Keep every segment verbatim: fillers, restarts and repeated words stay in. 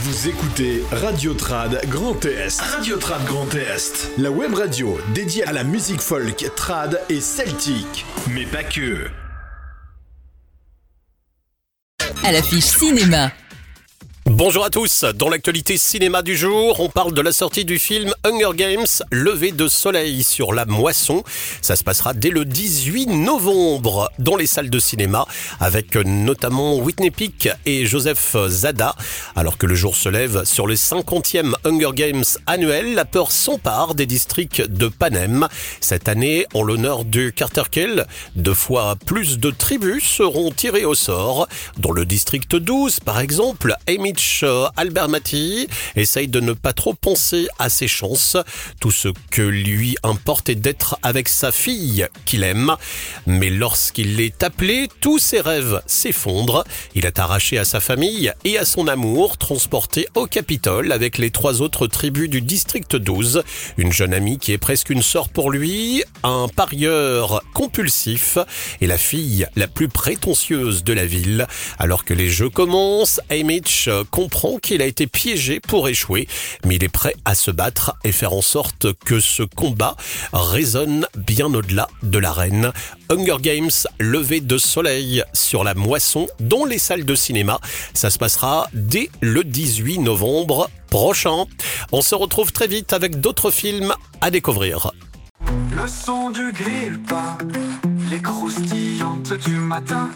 Vous écoutez Radio Trad Grand Est. Radio Trad Grand Est. La web radio dédiée à la musique folk, trad et celtique. Mais pas que. À l'affiche cinéma. Bonjour à tous, dans l'actualité cinéma du jour, on parle de la sortie du film Hunger Games, Lever de soleil sur la moisson. Ça se passera dès le dix-huit novembre dans les salles de cinéma, avec notamment Whitney Peak et Joseph Zada. Alors que le jour se lève sur le cinquantième Hunger Games annuel, la peur s'empare des districts de Panem. Cette année, en l'honneur de Carter Kill, deux fois plus de tribus seront tirées au sort. Dans le district douze, par exemple, Amy Albermati essaye de ne pas trop penser à ses chances. Tout ce que lui importe est d'être avec sa fille qu'il aime. Mais lorsqu'il est appelé, tous ses rêves s'effondrent. Il est arraché à sa famille et à son amour, transporté au Capitole avec les trois autres tribus du district douze. Une jeune amie qui est presque une sœur pour lui, un parieur compulsif et la fille la plus prétentieuse de la ville. Alors que les jeux commencent, Haymitch comprend qu'il a été piégé pour échouer, mais il est prêt à se battre et faire en sorte que ce combat résonne bien au-delà de l'arène. Hunger Games, lever de soleil sur la moisson dans les salles de cinéma. Ça se passera dès le dix-huit novembre prochain. On se retrouve très vite avec d'autres films à découvrir. Le son du grille-pain, les croustillantes du matin.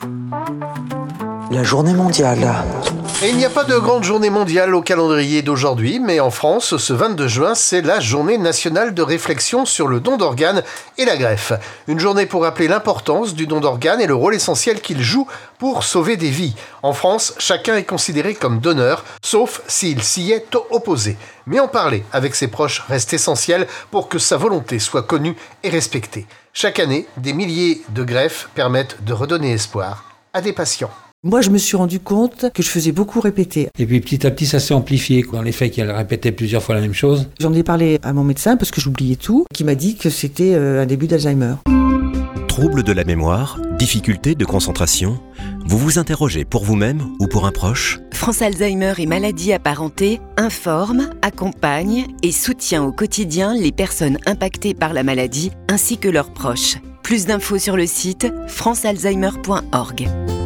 La journée mondiale. Et il n'y a pas de grande journée mondiale au calendrier d'aujourd'hui, mais en France, ce vingt-deux juin, c'est la journée nationale de réflexion sur le don d'organes et la greffe. Une journée pour rappeler l'importance du don d'organes et le rôle essentiel qu'il joue pour sauver des vies. En France, chacun est considéré comme donneur, sauf s'il s'y est opposé. Mais en parler avec ses proches reste essentiel pour que sa volonté soit connue et respectée. Chaque année, des milliers de greffes permettent de redonner espoir à des patients. Moi, je me suis rendu compte que je faisais beaucoup répéter. Et puis petit à petit, ça s'est amplifié, quoi. Dans les faits qu'elle répétait plusieurs fois la même chose. J'en ai parlé à mon médecin parce que j'oubliais tout, qui m'a dit que c'était euh, un début d'Alzheimer. Troubles de la mémoire, difficultés de concentration, vous vous interrogez pour vous-même ou pour un proche ? France Alzheimer et maladies apparentées informe, accompagne et soutient au quotidien les personnes impactées par la maladie ainsi que leurs proches. Plus d'infos sur le site france alzheimer point org.